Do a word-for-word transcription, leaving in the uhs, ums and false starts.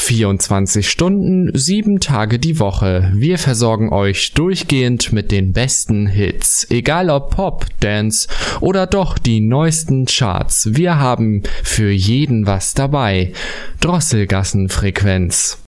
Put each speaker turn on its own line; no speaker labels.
vierundzwanzig Stunden, sieben Tage die Woche. Wir versorgen euch durchgehend mit den besten Hits. Egal ob Pop, Dance oder doch die neuesten Charts. Wir haben für jeden was dabei. Drosselgassenfrequenz.